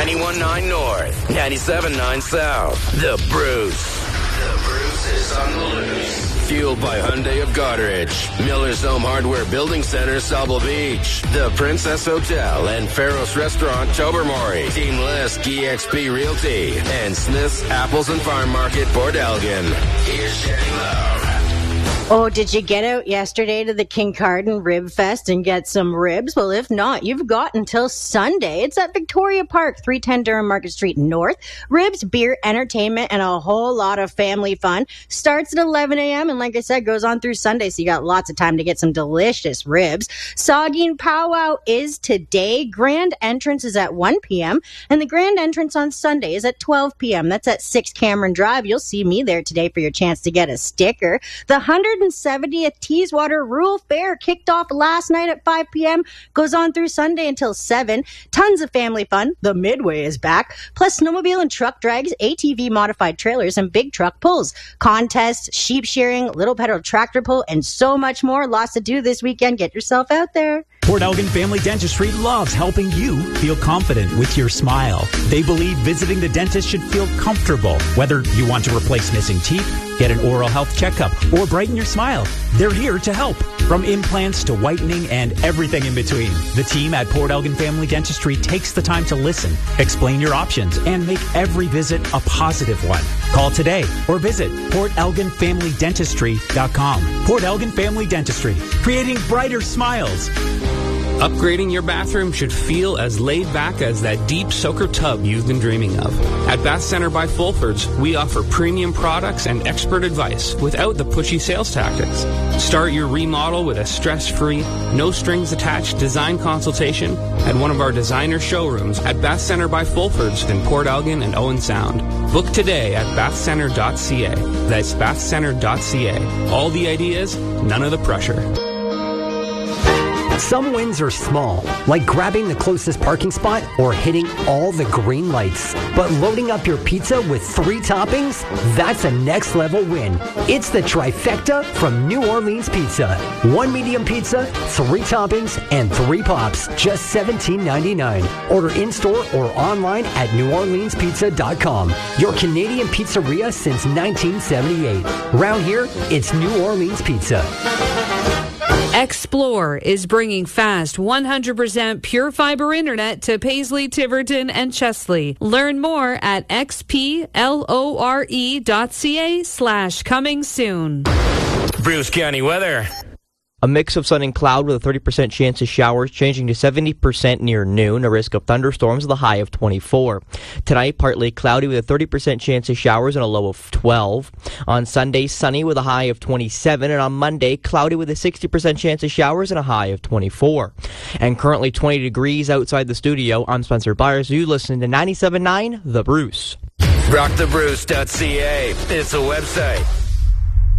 91.9 North, 97.9 South. The Bruce. The Bruce is on the loose. Fueled by Hyundai of Goderich, Miller's Home Hardware Building Center, Sauble Beach, the Princess Hotel and Faros Restaurant, Tobermory, Team Lisk, EXP Realty, and Smith's Apples and Farm Market, Port Elgin. Here's Jenny Love. Oh, did you get out yesterday to the Kincardine Rib Fest and get some ribs? Well, if not, you've got until Sunday. It's at Victoria Park, 310 Durham Market Street North. Ribs, beer, entertainment, and a whole lot of family fun. Starts at 11 a.m. and like I said, goes on through Sunday, so you got lots of time to get some delicious ribs. Sogging Powwow is today. Grand entrance is at 1 p.m. and the grand entrance on Sunday is at 12 p.m. That's at 6 Cameron Drive. You'll see me there today for your chance to get a sticker. The 170th Teeswater Rural Fair kicked off last night at 5 p.m. Goes on through Sunday until 7. Tons of family fun. The Midway is back. Plus snowmobile and truck drags, ATV modified trailers, and big truck pulls. Contests, sheep shearing, little pedal tractor pull, and so much more. Lots to do this weekend. Get yourself out there. Port Elgin Family Dentistry loves helping you feel confident with your smile. They believe visiting the dentist should feel comfortable. Whether you want to replace missing teeth, get an oral health checkup, or brighten your smile, they're here to help. From implants to whitening and everything in between, the team at Port Elgin Family Dentistry takes the time to listen, explain your options, and make every visit a positive one. Call today or visit PortElginFamilyDentistry.com. Port Elgin Family Dentistry, creating brighter smiles. Upgrading your bathroom should feel as laid back as that deep soaker tub you've been dreaming of. At Bath Center by Fulfords, we offer premium products and expert advice without the pushy sales tactics. Start your remodel with a stress-free, no-strings-attached design consultation at one of our designer showrooms at Bath Center by Fulfords in Port Elgin and Owen Sound. Book today at bathcenter.ca. That's bathcenter.ca. All the ideas, none of the pressure. Some wins are small, like grabbing the closest parking spot or hitting all the green lights. But loading up your pizza with 3 toppings, that's a next level win. It's the trifecta from New Orleans Pizza. 1 medium pizza, 3 toppings, and 3 pops, just $17.99. Order in-store or online at neworleanspizza.com. Your Canadian pizzeria since 1978. Round here, it's New Orleans Pizza. Explore is bringing fast 100% pure fiber internet to Paisley, Tiverton, and Chesley. Learn more at xplore.ca/coming soon. Bruce County weather. A mix of sun and cloud with a 30% chance of showers, changing to 70% near noon. A risk of thunderstorms with a high of 24. Tonight, partly cloudy with a 30% chance of showers and a low of 12. On Sunday, sunny with a high of 27. And on Monday, cloudy with a 60% chance of showers and a high of 24. And currently 20 degrees outside the studio. I'm Spencer Byers. You listen to 97.9 The Bruce. RockTheBruce.ca. It's a website.